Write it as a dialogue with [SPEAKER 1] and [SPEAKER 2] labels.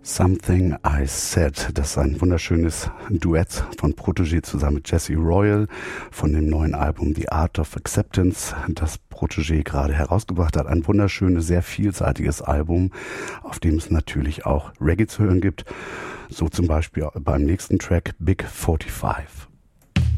[SPEAKER 1] Something I Said. Das ist ein wunderschönes Duett von Protégé zusammen mit Jesse Royal von dem neuen Album The Art of Acceptance, das Protégé gerade herausgebracht hat. Ein wunderschönes, sehr vielseitiges Album, auf dem es natürlich auch Reggae zu hören gibt. So zum Beispiel beim nächsten Track Big 45.